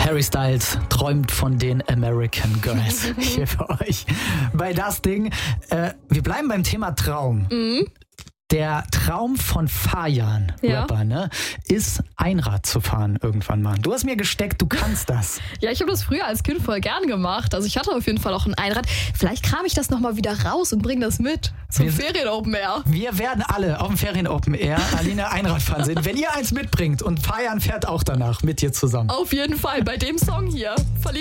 Harry Styles träumt von den American Girls. Hier für euch bei Das Ding. Wir bleiben beim Thema Traum. Der Traum von Fajan, Rapper, ne, ist Einrad zu fahren irgendwann mal. Du hast mir gesteckt, du kannst das. Ja, ich habe das früher als Kind voll gern gemacht. Also ich hatte auf jeden Fall auch ein Einrad. Vielleicht kram ich das nochmal wieder raus und bringe das mit zum Ferien-Open Air. Wir werden alle auf dem Ferien-Open Air Aline Einrad fahren sehen. Wenn ihr eins mitbringt und Fajan fährt auch danach mit dir zusammen. Auf jeden Fall, bei dem Song hier.